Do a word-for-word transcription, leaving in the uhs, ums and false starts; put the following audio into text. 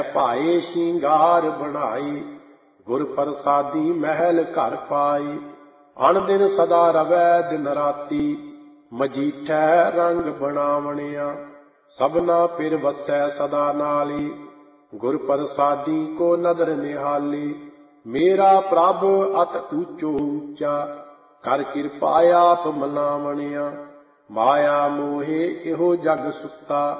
ਭਾਏ ਸ਼ਿੰਗਾਰ ਬਣਾਈ, ਗੁਰ ਪ੍ਰਸਾਦੀ ਮਹਿਲ ਘਰ ਪਾਈ। ਅਣ ਦਿਨ ਸਦਾ ਰਵੈ ਦਿਨ ਰਾਤੀ, ਮਜੀਠੈ ਰੰਗ ਬਣਾਵਣਿਆ। ਸਭਨਾ ਪਿਰ ਵਸੈ ਸਦਾ ਨਾਲੀ, ਗੁਰ ਪ੍ਰਸਾਦੀ ਕੋ ਨਦਰ ਨਿਹਾਲੀ। ਮੇਰਾ ਪ੍ਰਭ ਅਤ ਊਚੋ ਊਚਾ, ਕਰ ਕਿਰਪਾ ਆਪ ਮਨਾਵਣਿਆ। ਮਾਇਆ ਮੋਹੇ ਇਹੋ ਜਗ ਸੁੱਤਾ,